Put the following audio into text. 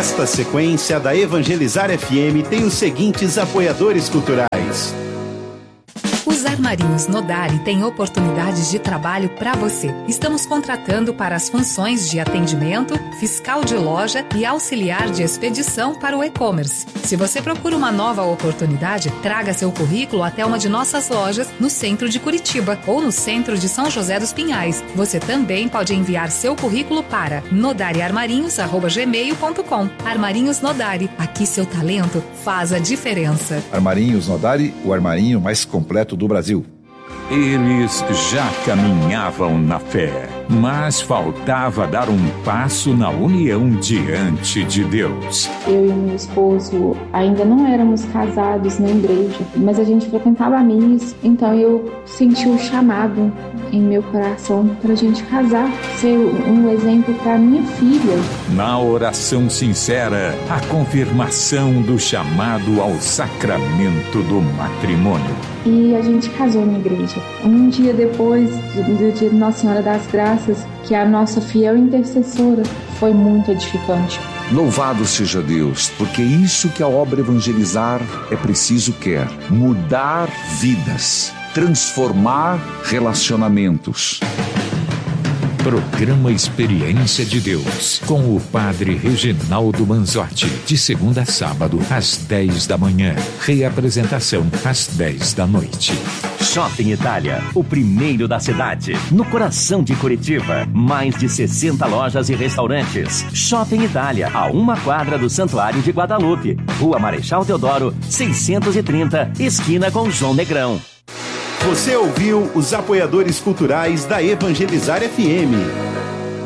Esta sequência da Evangelizar FM tem os seguintes apoiadores culturais. Os Armarinhos Nodari têm oportunidades de trabalho para você. Estamos contratando para as funções de atendimento, fiscal de loja e auxiliar de expedição para o e-commerce. Se você procura uma nova oportunidade, traga seu currículo até uma de nossas lojas no centro de Curitiba ou no centro de São José dos Pinhais. Você também pode enviar seu currículo para nodariarmarinhos@gmail.com. Armarinhos Nodari, aqui seu talento faz a diferença. Armarinhos Nodari, o armarinho mais completo do Brasil. Eles já caminhavam na fé, mas faltava dar um passo na união diante de Deus. Eu e meu esposo ainda não éramos casados na igreja, mas a gente frequentava a missa, então eu senti o chamado em meu coração para a gente casar, ser um exemplo para minha filha. Na oração sincera, a confirmação do chamado ao sacramento do matrimônio. E a gente casou na igreja. Um dia depois do dia de Nossa Senhora das Graças, que é a nossa fiel intercessora, foi muito edificante. Louvado seja Deus, porque isso que a obra Evangelizar é preciso quer: mudar vidas, transformar relacionamentos. Programa Experiência de Deus, com o Padre Reginaldo Manzotti, de segunda a sábado, às 10 da manhã. Reapresentação, às 10 da noite. Shopping Itália, o primeiro da cidade, no coração de Curitiba. Mais de 60 lojas e restaurantes. Shopping Itália, a 1 quadra do Santuário de Guadalupe. Rua Marechal Deodoro, 630, esquina com João Negrão. Você ouviu os apoiadores culturais da Evangelizar FM.